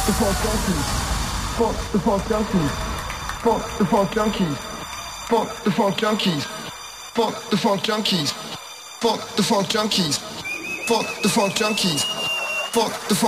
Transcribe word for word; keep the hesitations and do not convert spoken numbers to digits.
funk junkies. Fuck the funk junkies. Fuck the funk junkies. Fuck the funk junkies. Fuck the funk junkies. Fuck the funk junkies. Fuck the funk junkies. Fuck the funk